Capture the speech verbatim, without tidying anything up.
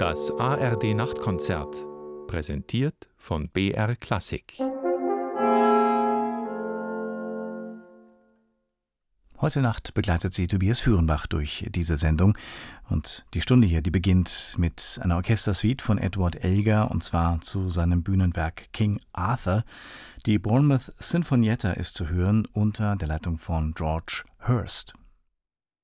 Das A R D-Nachtkonzert, präsentiert von B R Klassik. Heute Nacht begleitet sie Tobias Führenbach durch diese Sendung. Und die Stunde hier, die beginnt mit einer Orchestersuite von Edward Elgar, und zwar zu seinem Bühnenwerk King Arthur. Die Bournemouth Sinfonietta ist zu hören unter der Leitung von George Hurst.